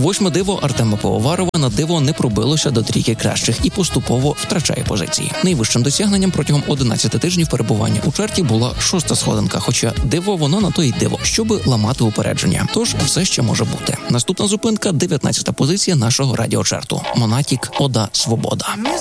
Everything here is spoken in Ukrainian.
8 диво Артема Пивоварова на диво не пробилося до трійки кращих і поступово втрачає позиції. Найвищим досягненням протягом 11 тижнів перебування у чарті була 6-та сходинка, хоча диво воно на то й диво, щоби ламати упередження. Тож все ще може бути. Наступна зупинка – 19-та позиція нашого радіочарту. Монатік «Ода Свобода».